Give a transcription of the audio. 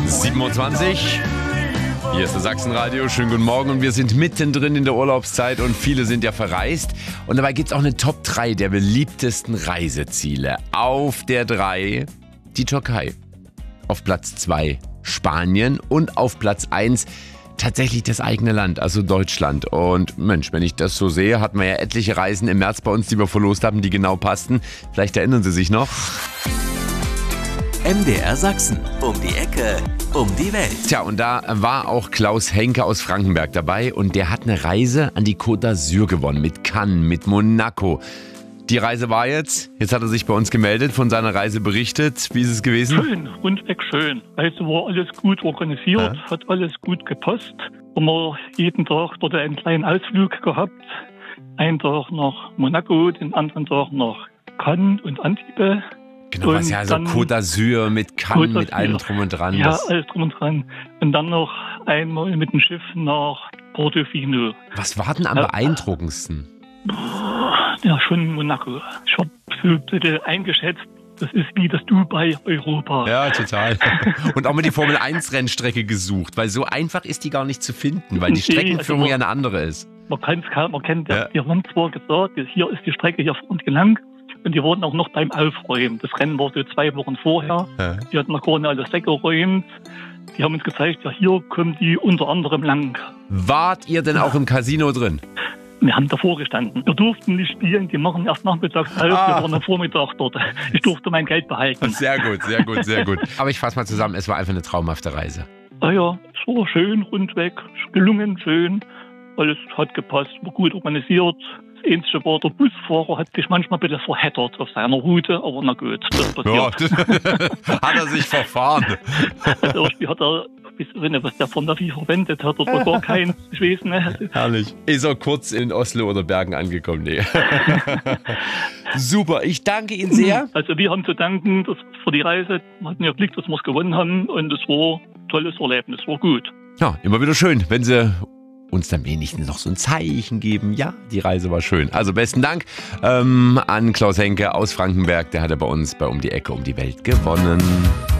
7:20 Uhr. Hier ist das Sachsenradio. Schönen guten Morgen und wir sind mittendrin in der Urlaubszeit und viele sind ja verreist. Und dabei gibt es auch eine Top 3 der beliebtesten Reiseziele. Auf der 3 die Türkei. Auf Platz 2 Spanien und auf Platz 1 tatsächlich das eigene Land, also Deutschland. Und Mensch, wenn ich das so sehe, hatten wir ja etliche Reisen im März bei uns, die wir verlost haben, die genau passten. Vielleicht erinnern Sie sich noch. MDR Sachsen. Um die Ecke, um die Welt. Tja, und da war auch Klaus Henke aus Frankenberg dabei und der hat eine Reise an die Côte d'Azur gewonnen, mit Cannes, mit Monaco. Die Reise war jetzt hat er sich bei uns gemeldet, von seiner Reise berichtet. Wie ist es gewesen? Schön, rundweg schön. Reise war alles gut organisiert, hat alles gut gepasst. Haben wir jeden Tag dort einen kleinen Ausflug gehabt. Einen Tag nach Monaco, den anderen Tag nach Cannes und Antibes. Genau, was ja so Côte d'Azur mit Cannes, mit allem drum und dran. Ja, alles drum und dran. Und dann noch einmal mit dem Schiff nach Portofino. Was war denn am beeindruckendsten? Ja, schon Monaco. Ich habe so ein bisschen eingeschätzt, das ist wie das Dubai Europa. Ja, total. Und auch mal die Formel-1-Rennstrecke gesucht, weil so einfach ist die gar nicht zu finden, weil die Streckenführung ja eine andere ist. Man kennt die haben zwar gesagt, hier ist die Strecke hier vor und gelang. Und die wurden auch noch beim Aufräumen. Das Rennen war so 2 Wochen vorher. Ja. Die hatten noch gar nicht alles weggeräumt. Die haben uns gezeigt, ja, hier kommen die unter anderem lang. Wart ihr denn auch im Casino drin? Wir haben davor gestanden. Wir durften nicht spielen, die machen erst nachmittags auf. Wir waren am Vormittag dort. Ich durfte mein Geld behalten. Sehr gut, sehr gut, sehr gut. Aber ich fasse mal zusammen, es war einfach eine traumhafte Reise. Ja, es war schön, rundweg, gelungen, schön. Alles hat gepasst, war gut organisiert. Das Einzige war, der Busfahrer hat sich manchmal ein bisschen verheddert auf seiner Route, aber na gut, das passiert. Ja, hat er sich verfahren. Also irgendwie hat er, was der von Navi verwendet hat, oder gar keins, ich weiß nicht. Herrlich. Ist er kurz in Oslo oder Bergen angekommen? Nee. Super, ich danke Ihnen sehr. Also wir haben zu danken für die Reise. Wir hatten ja Glück, dass wir es gewonnen haben und es war ein tolles Erlebnis, war gut. Ja, immer wieder schön, wenn Sie uns dann wenigstens noch so ein Zeichen geben. Ja, die Reise war schön. Also besten Dank an Klaus Henke aus Frankenberg. Der hat ja bei uns bei Um die Ecke, um die Welt gewonnen.